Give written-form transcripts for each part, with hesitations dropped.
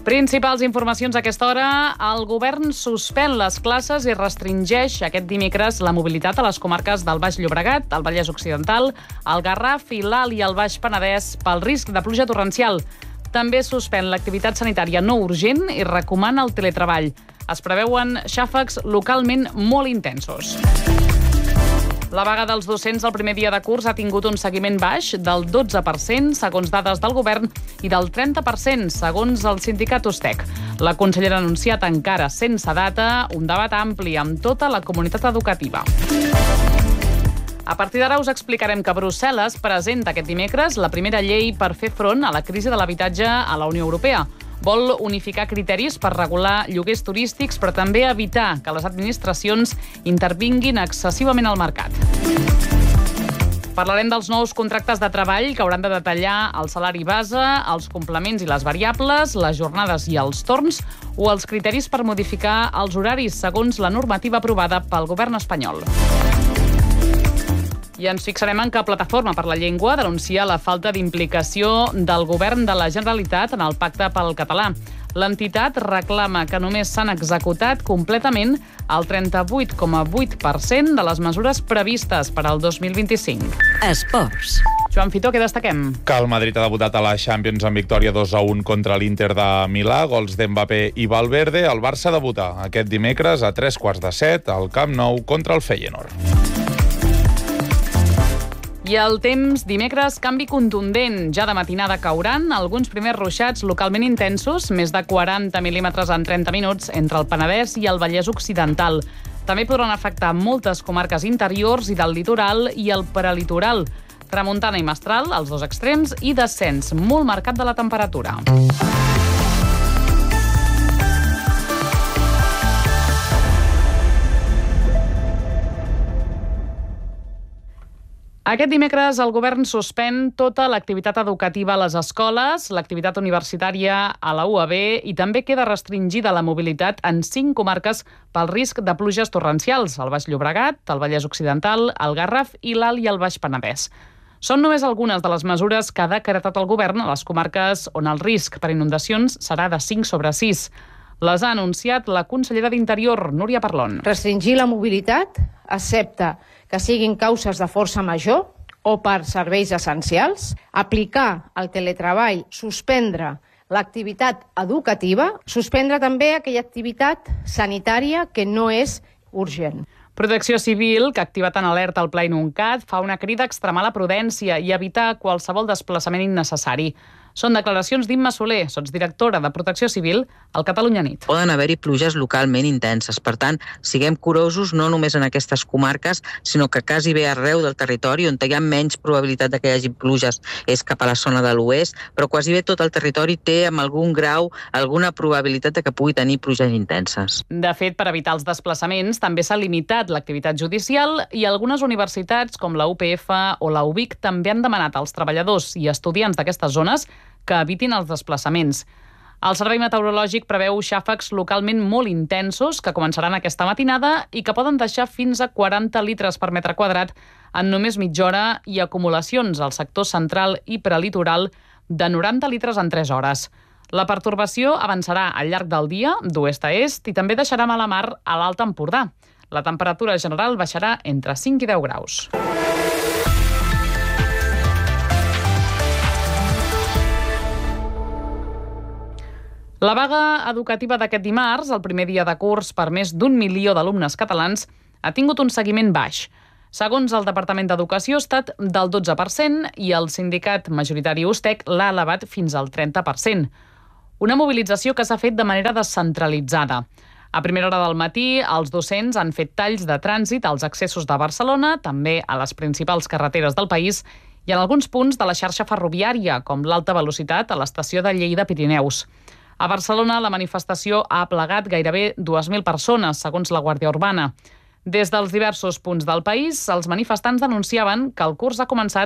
Principals informacions a aquesta hora. El govern suspèn les classes i restringeix aquest dimecres la mobilitat a les comarques del Baix Llobregat, el Vallès Occidental, el Garraf i l'Alt i el Baix Penedès pel risc de pluja torrencial. També suspèn l'activitat sanitària no urgent i recomana el teletreball. Es preveuen xàfecs localment molt intensos. La vaga dels docents el primer dia de curs ha tingut un seguiment baix del 12%, segons dades del govern, i del 30%, segons el sindicat Ustec. La consellera ha anunciat encara sense data un debat ampli amb tota la comunitat educativa. A partir d'ara us explicarem que Brussel·les presenta aquest dimecres la primera llei per fer front a la crisi de l'habitatge a la Unió Europea. Vol unificar criteris per regular lloguers turístics, però també evitar que les administracions intervinguin excessivament al mercat. Parlarem dels nous contractes de treball que hauran de detallar el salari base, els complements i les variables, les jornades i els torns, o els criteris per modificar els horaris segons la normativa aprovada pel govern espanyol. I ens fixarem en que Plataforma per la Llengua denuncia la falta d'implicació del govern de la Generalitat en el Pacte pel Català. L'entitat reclama que només s'han executat completament el 38,8% de les mesures previstes per al 2025. Esports. Joan Fitó, què destaquem? Que el Madrid ha debutat a la Champions en victòria 2-1 contra l'Inter de Milà, gols d'Mbappé i Valverde. El Barça debuta aquest dimecres a 7:15 al Camp Nou contra el Feyenoord. I el temps, dimecres, canvi contundent. Ja de matinada cauran alguns primers ruixats localment intensos, més de 40 mil·límetres en 30 minuts entre el Penedès i el Vallès Occidental. També podran afectar moltes comarques interiors i del litoral i el prelitoral. Tramuntana i mestral, els dos extrems, i descens molt marcat de la temperatura. Aquest dimecres el govern suspèn tota l'activitat educativa a les escoles, l'activitat universitària a la UAB i també queda restringida la mobilitat en 5 comarques pel risc de pluges torrencials, el Baix Llobregat, el Vallès Occidental, el Garraf i l'Alt i el Baix Penedès. Són només algunes de les mesures que ha decretat el govern a les comarques on el risc per inundacions serà de 5/6. Les ha anunciat la consellera d'Interior, Núria Parlon. Restringir la mobilitat, excepte que siguin causes de força major o per serveis essencials, aplicar el teletreball, suspendre l'activitat educativa, suspendre també aquella activitat sanitària que no és urgent. Protecció Civil, que ha activat en alerta el Pla Inuncat, fa una crida a extremar la prudència i evitar qualsevol desplaçament innecessari. Són declaracions d'Imma Soler, sotsdirectora de Protecció Civil al Catalunya Nit. Poden haver-hi pluges localment intenses. Per tant, siguem curosos no només en aquestes comarques, sinó que quasi bé arreu del territori on hi ha menys probabilitat que hi hagi pluges és cap a la zona de l'oest, però quasi bé tot el territori té amb algun grau alguna probabilitat que pugui tenir pluges intenses. De fet, per evitar els desplaçaments, també s'ha limitat l'activitat judicial i algunes universitats, com la UPF o la UBIC, també han demanat als treballadors i estudiants d'aquestes zones que evitin els desplaçaments. El Servei Meteorològic preveu xàfecs localment molt intensos que començaran aquesta matinada i que poden deixar fins a 40 litres per metre quadrat en només mitja hora i acumulacions al sector central i prelitoral de 90 litres en 3 hores. La pertorbació avançarà al llarg del dia, d'oest a est, i també deixarà mala mar a l'Alt Empordà. La temperatura general baixarà entre 5 i 10 graus. La vaga educativa d'aquest dimarts, el primer dia de curs per més d'1 milió d'alumnes catalans, ha tingut un seguiment baix. Segons el Departament d'Educació, ha estat del 12% i el sindicat majoritari Ustec l'ha elevat fins al 30%. Una mobilització que s'ha fet de manera descentralitzada. A primera hora del matí, els docents han fet talls de trànsit als accessos de Barcelona, també a les principals carreteres del país, i en alguns punts de la xarxa ferroviària, com l'alta velocitat a l'estació de Lleida-Pirineus. A Barcelona, la manifestació ha aplegat gairebé 2.000 persones, segons la Guàrdia Urbana. Des dels diversos punts del país, els manifestants denunciaven que el curs ha començat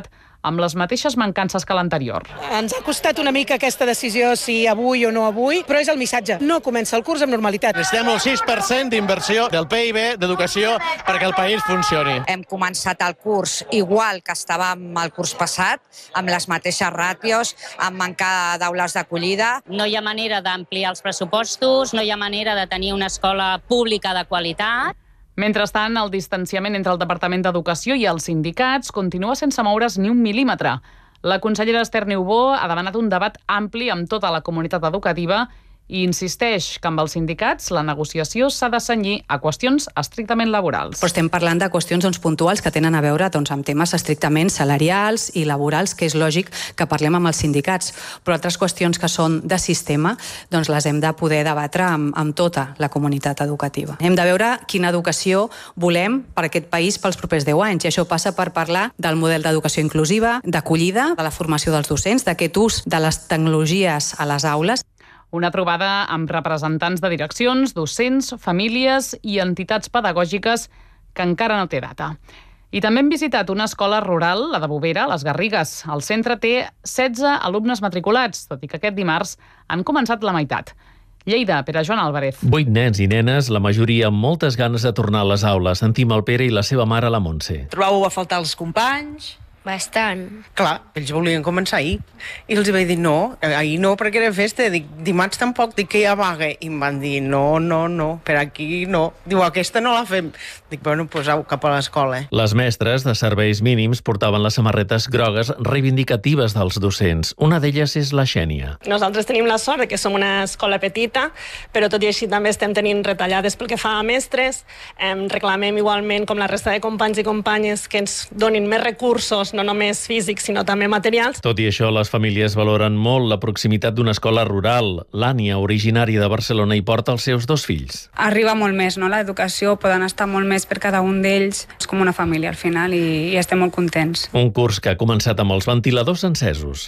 amb les mateixes mancances que l'anterior. Ens ha costat una mica aquesta decisió, si avui o no avui, però és el missatge. No comença el curs amb normalitat. Necessitem el 6% d'inversió del PIB d'educació perquè el país funcioni. Hem començat el curs igual que estàvem el curs passat, amb les mateixes ràtios, amb manca d'aules d'acollida. No hi ha manera d'ampliar els pressupostos, no hi ha manera de tenir una escola pública de qualitat. Mentrestant, el distanciament entre el Departament d'Educació i els sindicats continua sense moure's ni un mil·límetre. La consellera Esther Niubó ha demanat un debat ampli amb tota la comunitat educativa i insisteix que amb els sindicats la negociació s'ha de cenyir a qüestions estrictament laborals. Però estem parlant de qüestions puntuals que tenen a veure amb temes estrictament salarials i laborals, que és lògic que parlem amb els sindicats, però altres qüestions que són de sistema les hem de poder debatre amb tota la comunitat educativa. Hem de veure quina educació volem per aquest país pels propers 10 anys, i això passa per parlar del model d'educació inclusiva, d'acollida, de la formació dels docents, d'aquest ús de les tecnologies a les aules. Una trobada amb representants de direccions, docents, famílies i entitats pedagògiques que encara no té data. I també hem visitat una escola rural, la de Bovera, les Garrigues. El centre té 16 alumnes matriculats, tot i que aquest dimarts han començat la meitat. Lleida, Pere Joan Álvarez. 8 nens i nenes, la majoria amb moltes ganes de tornar a les aules. Sentim el Pere i la seva mare, la Montse. Trobàveu a faltar els companys? Bastant. Clar, ells volien començar ahir. I els vaig dir no, ahir no perquè era festa. Dic, dimarts tampoc, dic que hi ha vaga. I em van dir no, per aquí no. Diu, aquesta no la fem. Dic, bueno, pues au cap a l'escola. Les mestres de serveis mínims portaven les samarretes grogues reivindicatives dels docents. Una d'elles és la Xènia. Nosaltres tenim la sort que som una escola petita, però tot i així també estem tenint retallades pel que fa a mestres. Reclamem igualment, com la resta de companys i companyes, que ens donin més recursos, no només físics, sinó també materials. Tot i això, les famílies valoren molt la proximitat d'una escola rural. L'Ània, originària de Barcelona, hi porta els seus 2 fills. Arriba molt més, no?, l'educació, poden estar molt més per cada un d'ells. És com una família al final i estem molt contents. Un curs que ha començat amb els ventiladors encesos.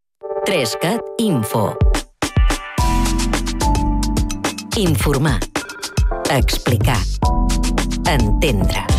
3CAT Info. Informar. Explicar. Entendre.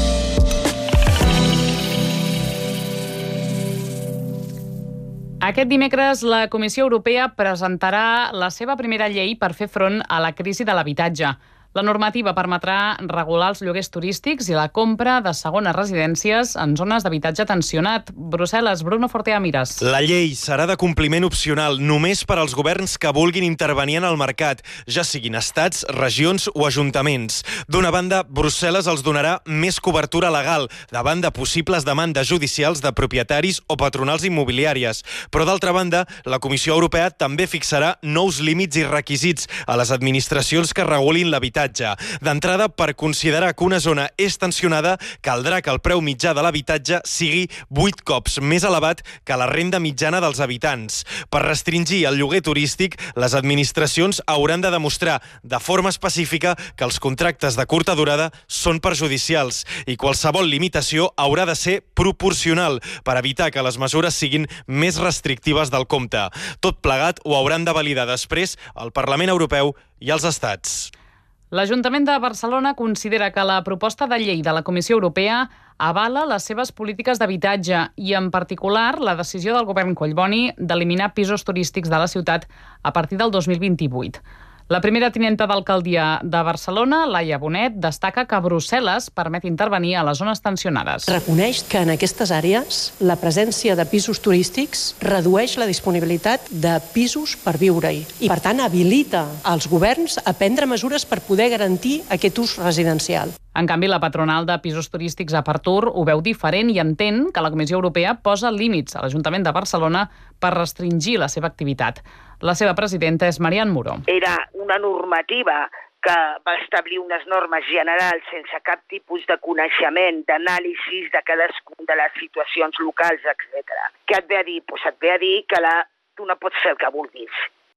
Aquest dimecres la Comissió Europea presentarà la seva primera llei per fer front a la crisi de l'habitatge. La normativa permetrà regular els lloguers turístics i la compra de segones residències en zones d'habitatge tensionat. Brussel·les, Bruno Fortea Mires. La llei serà de compliment opcional només per als governs que vulguin intervenir en el mercat, ja siguin estats, regions o ajuntaments. D'una banda, Brussel·les els donarà més cobertura legal davant de possibles demandes judicials de propietaris o patronals immobiliàries. Però d'altra banda, la Comissió Europea també fixarà nous límits i requisits a les administracions que regulin l'habitatge. D'entrada, per considerar que una zona és tensionada, caldrà que el preu mitjà de l'habitatge sigui 8 cops més elevat que la renda mitjana dels habitants. Per restringir el lloguer turístic, les administracions hauran de demostrar de forma específica que els contractes de curta durada són perjudicials i qualsevol limitació haurà de ser proporcional per evitar que les mesures siguin més restrictives del compte. Tot plegat ho hauran de validar després el Parlament Europeu i els estats. L'Ajuntament de Barcelona considera que la proposta de llei de la Comissió Europea avala les seves polítiques d'habitatge i, en particular, la decisió del govern Collboni d'eliminar pisos turístics de la ciutat a partir del 2028. La primera tinenta d'alcaldia de Barcelona, Laia Bonet, destaca que Brussel·les permet intervenir a les zones tensionades. Reconeix que en aquestes àrees la presència de pisos turístics redueix la disponibilitat de pisos per viure-hi i, per tant, habilita els governs a prendre mesures per poder garantir aquest ús residencial. En canvi, la patronal de pisos turístics a Partur ho veu diferent i entén que la Comissió Europea posa límits a l'Ajuntament de Barcelona per restringir la seva activitat. La seva presidenta és Marian Muro. Era una normativa que va establir unes normes generals sense cap tipus de coneixement, d'anàlisi de cadascuna de les situacions locals, etc. Què et ve a dir? Pues et ve a dir que tu no pots fer el que vulguis.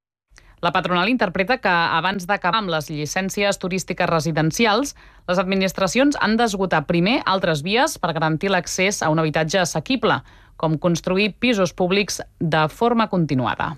La patronal interpreta que abans d'acabar amb les llicències turístiques residencials, les administracions han d'esgotar primer altres vies per garantir l'accés a un habitatge assequible, com construir pisos públics de forma continuada.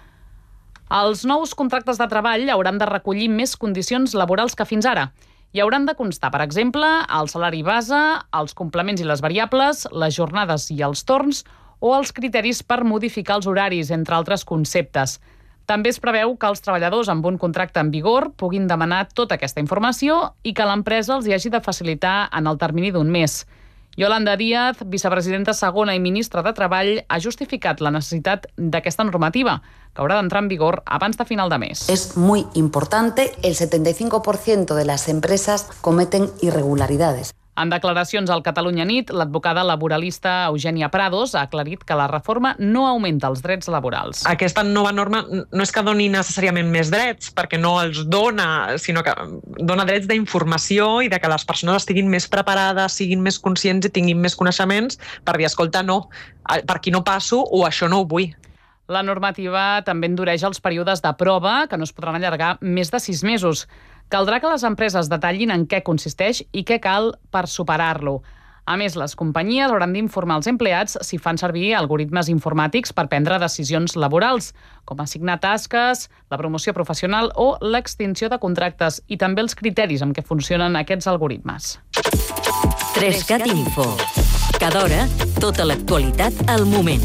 Els nous contractes de treball hauran de recollir més condicions laborals que fins ara. Hi hauran de constar, per exemple, el salari base, els complements i les variables, les jornades i els torns o els criteris per modificar els horaris, entre altres conceptes. També es preveu que els treballadors amb un contracte en vigor puguin demanar tota aquesta informació i que l'empresa els hi hagi de facilitar en el termini d'un mes. Yolanda Díaz, vicepresidenta segona i ministra de Treball, ha justificat la necessitat d'aquesta normativa, que haurà d'entrar en vigor abans de final de mes. Es muy importante, el 75% de las empresas cometen irregularidades. En declaracions al Catalunya Nit, l'advocada laboralista Eugènia Prados ha aclarit que la reforma no augmenta els drets laborals. Aquesta nova norma no és que doni necessàriament més drets, perquè no els dona, sinó que dona drets d'informació i de que les persones estiguin més preparades, siguin més conscients i tinguin més coneixements per dir, escolta, no, per aquí no passo o això no ho vull. La normativa també endureix els períodes de prova, que no es podran allargar més de 6 mesos. Caldrà que les empreses detallin en què consisteix i què cal per superar-lo. A més, les companyies hauran d'informar els empleats si fan servir algoritmes informàtics per prendre decisions laborals, com assignar tasques, la promoció professional o l'extinció de contractes, i també els criteris amb què funcionen aquests algoritmes. 3CAT Info. Cada hora, tota l'actualitat al moment.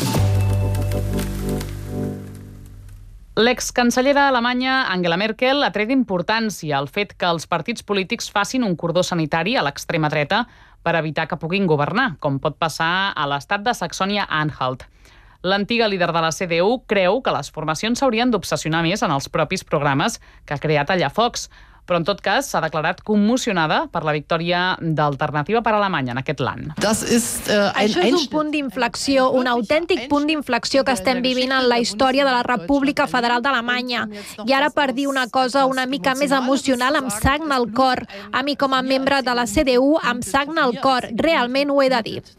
L'excancellera alemanya Angela Merkel ha tret importància al fet que els partits polítics facin un cordó sanitari a l'extrema dreta per evitar que puguin governar, com pot passar a l'estat de Saxònia-Anhalt. L'antiga líder de la CDU creu que les formacions s'haurien d'obsessionar més en els propis programes que ha creat Tallafocs, però en tot cas s'ha declarat commocionada per la victòria d'Alternativa per Alemanya en aquest land. Això és un punt d'inflexió, un autèntic punt d'inflexió que estem vivint en la història de la República Federal d'Alemanya. I ara, per dir una cosa una mica més emocional, em sagna el cor. A mi, com a membre de la CDU, em sagna el cor. Realment ho he de dir.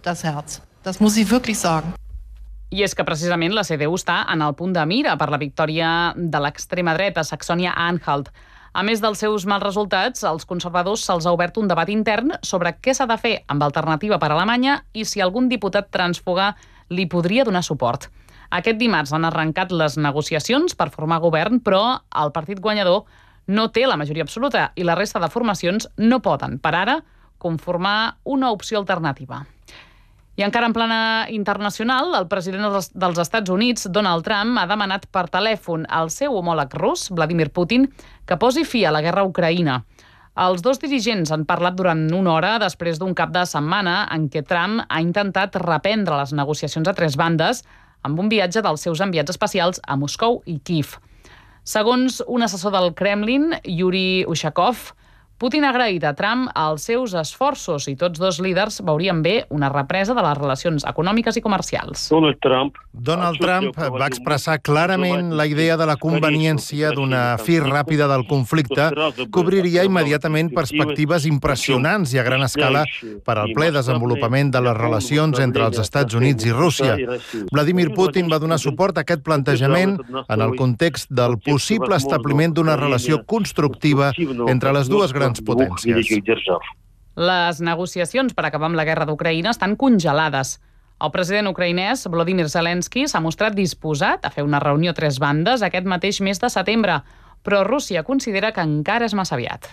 I és que precisament la CDU està en el punt de mira per la victòria de l'extrema dreta, Saxònia-Anhalt. A més dels seus mals resultats, als conservadors se'ls ha obert un debat intern sobre què s'ha de fer amb Alternativa per Alemanya i si algun diputat trànsfuga li podria donar suport. Aquest dimarts han arrencat les negociacions per formar govern, però el partit guanyador no té la majoria absoluta i la resta de formacions no poden, per ara, conformar una opció alternativa. I encara en plana internacional, el president dels Estats Units, Donald Trump, ha demanat per telèfon al seu homòleg rus, Vladimir Putin, que posi fi a la guerra a Ucraïna. Els dos dirigents han parlat durant una hora després d'un cap de setmana en què Trump ha intentat reprendre les negociacions a 3 bandes amb un viatge dels seus enviats especials a Moscou i Kíev. Segons un assessor del Kremlin, Yuri Ushakov, Putin ha agraït a Trump els seus esforços i tots dos líders veurien bé una represa de les relacions econòmiques i comercials. Donald Trump va expressar clarament la idea de la conveniència d'una fi ràpida del conflicte que obriria immediatament perspectives impressionants i a gran escala per al ple desenvolupament de les relacions entre els Estats Units i Rússia. Vladimir Putin va donar suport a aquest plantejament en el context del possible establiment d'una relació constructiva entre les dues grans potències. Les negociacions per acabar amb la guerra d'Ucraïna estan congelades. El president ucraïnès, Volodymyr Zelensky, s'ha mostrat disposat a fer una reunió a 3 bandes aquest mateix mes de setembre, però Rússia considera que encara és massa aviat.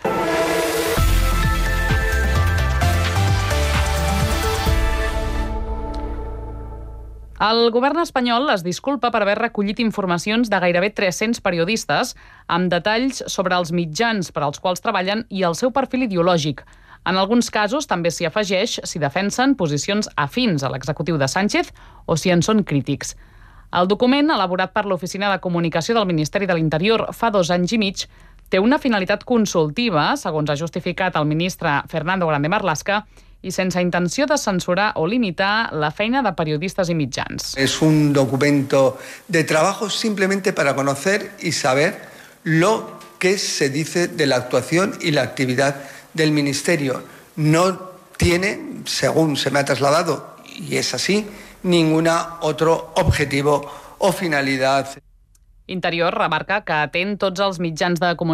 El govern espanyol es disculpa per haver recollit informacions de gairebé 300 periodistes amb detalls sobre els mitjans per als quals treballen i el seu perfil ideològic. En alguns casos també s'hi afegeix si defensen posicions afins a l'executiu de Sánchez o si en són crítics. El document, elaborat per l'Oficina de Comunicació del Ministeri de l'Interior fa 2 anys i mig, té una finalitat consultiva, segons ha justificat el ministre Fernando Grande Marlaska, i sense intenció de censurar o limitar la feina de periodistas y mitjans. Es un documento de trabajo simplemente para conocer y saber lo que se dice de la actuación y la actividad del Ministerio. No tiene, según se me ha trasladado, y es así, ningún otro objetivo o finalidad. Interior remarca que atén tots els mitjans de comunicació